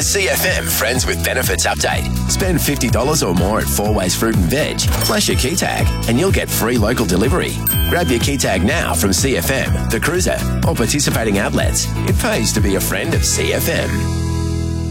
CFM Friends with Benefits update. Spend $50 or more at 4Ways Fruit and Veg, plus your key tag, and you'll get free local delivery. Grab your key tag now from CFM, The Cruiser, or participating outlets. It pays to be a friend of CFM.